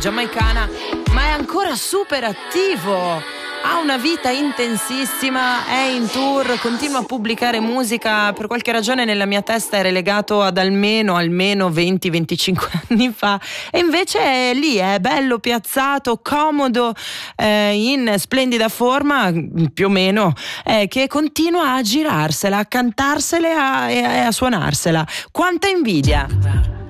giamaicana, ma è ancora super attivo. Ha una vita intensissima, è in tour, continua a pubblicare musica. Per qualche ragione nella mia testa è relegato ad almeno 20-25 anni fa, e invece è lì, è bello piazzato, comodo, in splendida forma, più o meno, che continua a girarsela, a cantarsela e a suonarsela. Quanta invidia!